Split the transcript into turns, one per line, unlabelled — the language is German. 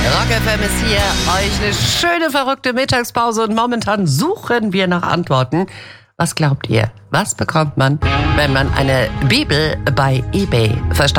Rock FM ist hier, euch eine schöne, verrückte Mittagspause und momentan suchen wir nach Antworten. Was glaubt ihr? Was bekommt man, wenn man eine Bibel bei eBay versteigert?